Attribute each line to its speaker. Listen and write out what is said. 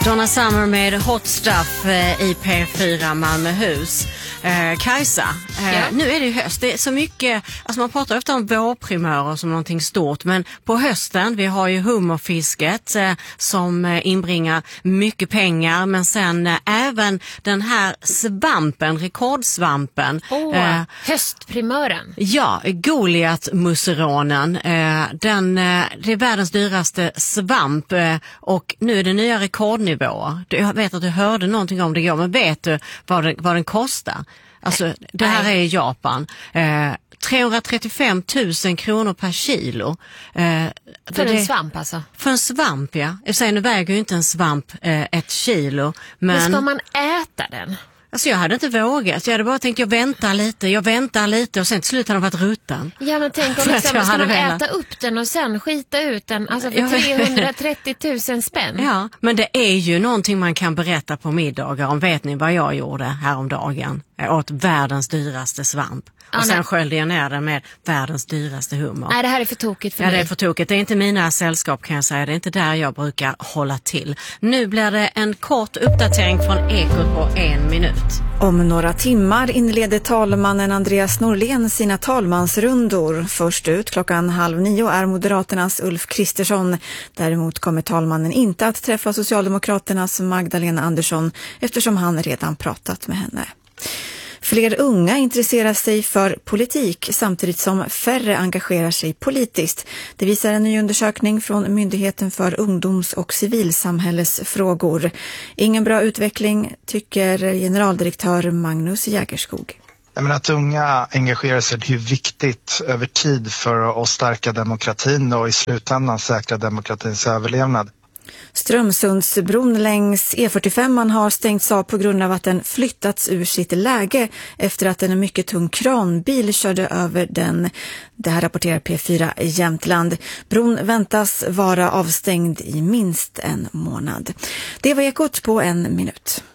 Speaker 1: Donna Summer med Hot Stuff i P4 Malmöhus. Kajsa, nu är det ju höst. Det är så mycket, alltså man pratar ofta om vårprimörer som någonting stort, men på hösten, vi har ju hummerfisket som inbringar mycket pengar, men sen även den här svampen, rekordsvampen.
Speaker 2: Höstprimören.
Speaker 1: Ja, Goliat-musseronen. Det är världens dyraste svamp och nu är det nya rekordnivåer. Jag vet att du hörde någonting om det igår, men vet du vad den kostar? Alltså, det här är i Japan. 335 000 kronor per kilo.
Speaker 2: För en svamp alltså?
Speaker 1: För en svamp, ja. Jag säger, nu väger ju inte en svamp 1 kilo. Men
Speaker 2: ska man äta den?
Speaker 1: Alltså jag hade inte vågat. Jag hade bara tänkt, jag väntar lite och sen till slut hade den varit rutten.
Speaker 2: Ja, men tänk om ska man äta upp den och sen skita ut den, alltså för 330 000 spänn.
Speaker 1: Ja, men det är ju någonting man kan berätta på middagar om. Vet ni vad jag gjorde häromdagen? Jag åt världens dyraste svamp. Och sen sköljde jag ner den med världens dyraste hummer.
Speaker 2: Nej, det här är för tokigt för mig.
Speaker 1: Ja, det är för tokigt. Det är inte mina sällskap, kan jag säga. Det är inte där jag brukar hålla till. Nu blir det en kort uppdatering från Ekot på 1 minut.
Speaker 3: Om några timmar inleder talmannen Andreas Norlén sina talmansrundor. Först ut 8:30 är Moderaternas Ulf Kristersson. Däremot kommer talmannen inte att träffa Socialdemokraternas Magdalena Andersson eftersom han redan pratat med henne. Fler unga intresserar sig för politik samtidigt som färre engagerar sig politiskt. Det visar en ny undersökning från Myndigheten för ungdoms- och civilsamhällesfrågor. Ingen bra utveckling, tycker generaldirektör Magnus Jägerskog.
Speaker 4: Jag menar att unga engagerar sig, det är viktigt över tid för att stärka demokratin och i slutändan säkra demokratins överlevnad.
Speaker 3: Strömsundsbron längs E45 har stängts av på grund av att den flyttats ur sitt läge efter att en mycket tung kranbil körde över den. Det här rapporterar P4 Jämtland. Bron väntas vara avstängd i minst 1 månad. Det var Ekot på 1 minut.